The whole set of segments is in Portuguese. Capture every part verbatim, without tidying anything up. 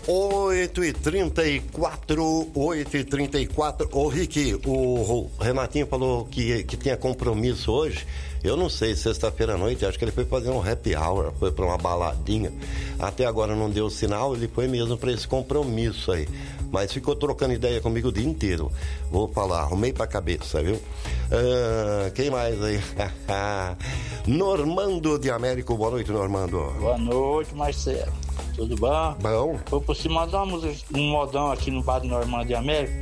oito e trinta e quatro, oito e trinta e quatro. Ô, Rick, o Renatinho falou que, que tinha compromisso hoje. Eu não sei, sexta-feira à noite, acho que ele foi fazer um happy hour, foi pra uma baladinha. Até agora não deu sinal, ele foi mesmo pra esse compromisso aí. Mas ficou trocando ideia comigo o dia inteiro. Vou falar, arrumei pra cabeça, viu? Ah, quem mais aí? Normando de Américo, boa noite, Normando. Boa noite, Marcelo. Tudo bom? Bom. Vou por cima de uma música, um modão aqui no bar do Normando de Américo.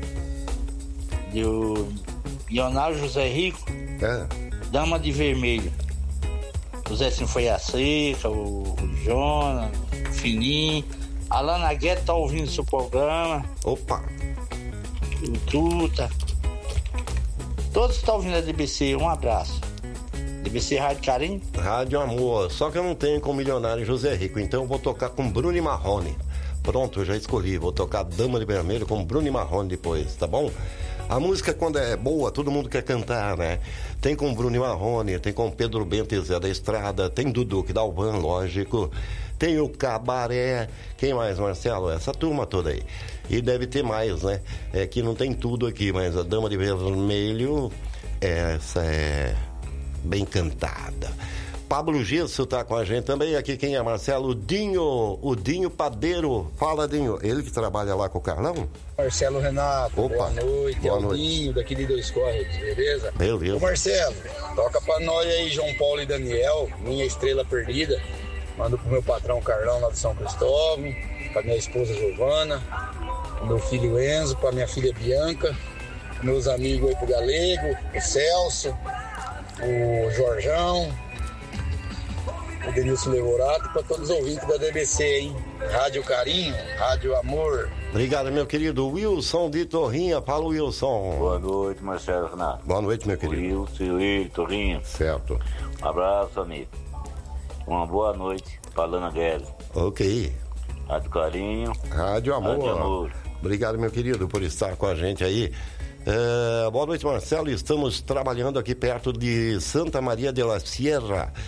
Do Leonardo José Rico. É. Dama de Vermelho. O Zé Sim foi a Seca, o, o Jonas, o Fininho. A Lana Guedes tá ouvindo o seu programa. Opa! O Tuta. Todos estão ouvindo a D B C, um abraço. D B C Rádio Carinho? Rádio Amor, só que eu não tenho com o milionário José Rico, então eu vou tocar com Bruno e Marrone. Pronto, eu já escolhi, vou tocar Dama de Vermelho com Bruno e Marrone depois, tá bom? A música, quando é boa, todo mundo quer cantar, né? Tem com Bruno e Marrone, tem com Pedro Bento e Zé da Estrada, tem Dudu que dá o van, lógico. Tem o Cabaré, quem mais, Marcelo? Essa turma toda aí. E deve ter mais, né? É que não tem tudo aqui, mas a Dama de Vermelho, essa é bem cantada. Pablo Gisso tá com a gente também. Aqui quem é, Marcelo? O Dinho, o Dinho Padeiro. Fala, Dinho. Ele que trabalha lá com o Carlão? Marcelo Renato, Opa, boa noite. boa é o noite. Dinho daqui de Dois Córregos, beleza? Beleza. Ô Marcelo, toca pra nós aí, João Paulo e Daniel, Minha Estrela Perdida. Mando pro meu patrão Carlão lá de São Cristóvão, pra minha esposa Giovana, pro meu filho Enzo, pra minha filha Bianca, meus amigos aí pro Galego, o Celso, o Jorjão, o Denilson Levorato, para todos os ouvintes da D B C, hein? Rádio Carinho, Rádio Amor. Obrigado, meu querido Wilson de Torrinha. Fala, Wilson. Boa noite, Marcelo Renato. Boa noite, meu querido. Wilson e Torrinha. Certo. Um abraço, amigo. Uma boa noite para Lana Guedes. Ok. Rádio Carinho. Rádio Amor. Rádio Amor. Obrigado, meu querido, por estar com a gente aí. É, boa noite, Marcelo. Estamos trabalhando aqui perto de Santa Maria de la Sierra.